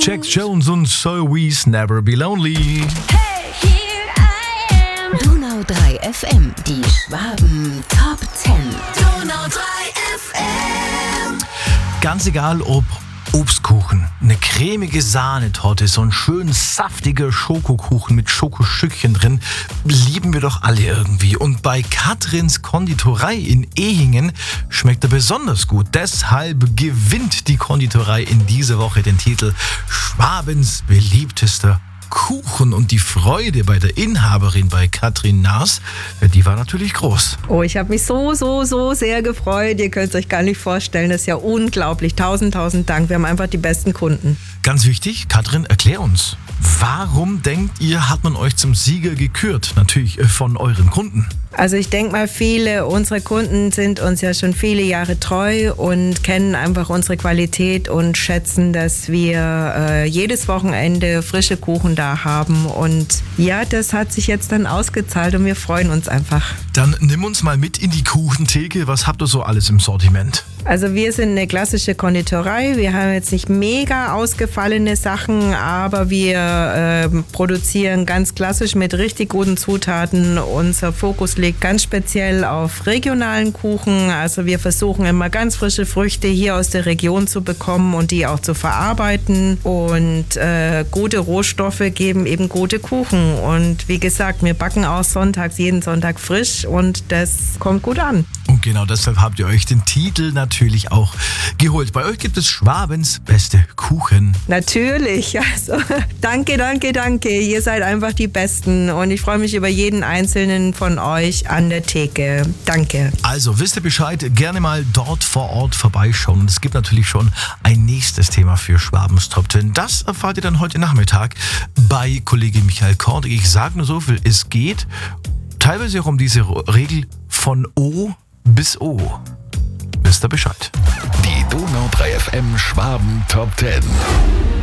Jack Jones und So We's Never Be Lonely. Hey, here I am. Donau 3 FM, die Schwaben Top 10. Donau 3 FM. Ganz egal ob Obstkuchen, eine cremige Sahnetorte, so ein schön saftiger Schokokuchen mit Schokostückchen drin, lieben wir doch alle irgendwie. Und bei Katrins Konditorei in Ehingen schmeckt er besonders gut. Deshalb gewinnt die Konditorei in dieser Woche den Titel Schwabens beliebtester Kuchen. Und die Freude bei der Inhaberin, bei Katrin Naas, die war natürlich groß. Oh, ich habe mich so sehr gefreut. Ihr könnt es euch gar nicht vorstellen. Das ist ja unglaublich. Tausend Dank. Wir haben einfach die besten Kunden. Ganz wichtig, Katrin, erklär uns, warum denkt ihr, hat man euch zum Sieger gekürt? Natürlich von euren Kunden. Also ich denke mal, viele unserer Kunden sind uns ja schon viele Jahre treu und kennen einfach unsere Qualität und schätzen, dass wir jedes Wochenende frische Kuchen da haben. Und ja, das hat sich jetzt dann ausgezahlt und wir freuen uns einfach. Dann nimm uns mal mit in die Kuchentheke. Was habt ihr so alles im Sortiment? Also wir sind eine klassische Konditorei. Wir haben jetzt nicht mega ausgefallene Sachen, aber wir produzieren ganz klassisch mit richtig guten Zutaten. Unser Fokus liegt ganz speziell auf regionalen Kuchen. Also wir versuchen immer ganz frische Früchte hier aus der Region zu bekommen und die auch zu verarbeiten. Und gute Rohstoffe geben eben gute Kuchen. Und wie gesagt, wir backen auch sonntags, jeden Sonntag frisch und das kommt gut an. Und genau deshalb habt ihr euch den Titel natürlich auch geholt. Bei euch gibt es Schwabens beste Kuchen. Natürlich, also danke. Ihr seid einfach die Besten und ich freue mich über jeden einzelnen von euch an der Theke. Danke. Also wisst ihr Bescheid, gerne mal dort vor Ort vorbeischauen. Und es gibt natürlich schon ein nächstes Thema für Schwabens Top 10. Das erfahrt ihr dann heute Nachmittag bei Kollege Michael Kordig. Ich sage nur so viel, es geht teilweise auch um diese Regel von O bis O. Wisst ihr Bescheid? Die Donau 3 FM Schwaben Top 10.